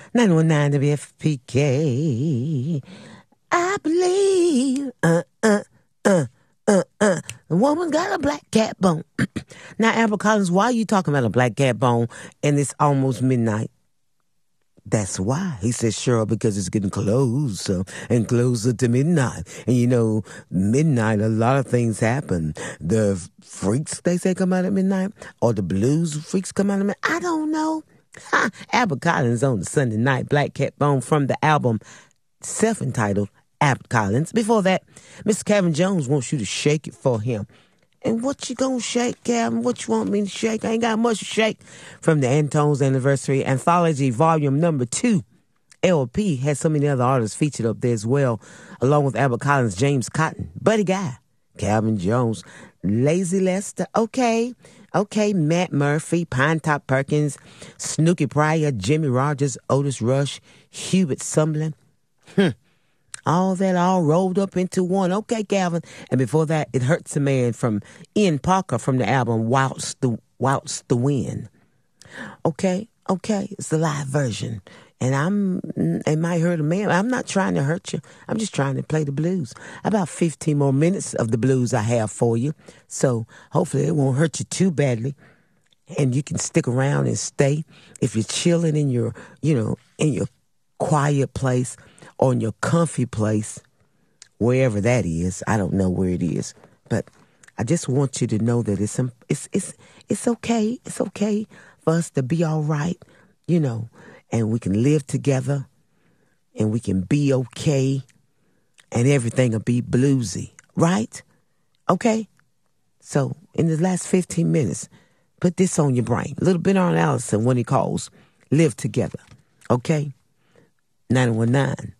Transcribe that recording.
919 WFPK. I believe, the woman got a black cat bone. Now, Albert Collins, why are you talking about a black cat bone and it's almost midnight? That's why. He said, sure, because it's getting closer and closer to midnight. And you know, midnight, a lot of things happen. The freaks, they say, come out at midnight, or the blues freaks come out at midnight. I don't know. Albert Collins on the Sunday night, Black Cat Bone from the album self-entitled Albert Collins. Before that, Mr. Kevin Jones wants you to shake it for him. And what you gonna shake, Calvin? What you want me to shake? I ain't got much to shake. From the Antone's Anniversary Anthology Volume Number 2. LP has so many other artists featured up there as well, along with Albert Collins, James Cotton, Buddy Guy, Calvin Jones, Lazy Lester, okay, Matt Murphy, Pinetop Perkins, Snooky Pryor, Jimmy Rogers, Otis Rush, Hubert Sumlin. All that all rolled up into one. Okay, Calvin. And before that, It Hurts a Man from Ian Parker from the album Waltz the Wind. Okay, it's the live version. And it might hurt a man. I'm not trying to hurt you. I'm just trying to play the blues. About 15 more minutes of the blues I have for you. So hopefully it won't hurt you too badly. And you can stick around and stay. If you're chilling in your, in your quiet place, or in your comfy place, wherever that is. I don't know where it is. But I just want you to know that it's okay. It's okay for us to be all right, and we can live together, and we can be okay, and everything will be bluesy, right? Okay? So in the last 15 minutes, put this on your brain. A little bit on Allison when he calls. Live together, okay? 919